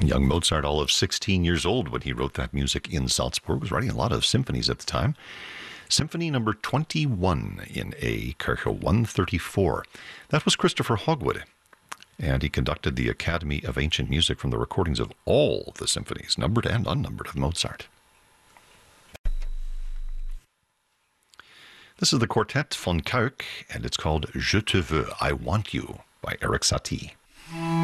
Young Mozart, all of 16 years old when he wrote that music in Salzburg, was writing a lot of symphonies at the time. Symphony number 21 in A, Kirche 134. That was Christopher Hogwood, and he conducted the Academy of Ancient Music from the recordings of all the symphonies, numbered and unnumbered, of Mozart. This is the Quartet von Kuijk, and it's called Je te veux, I Want You, by Erik Satie.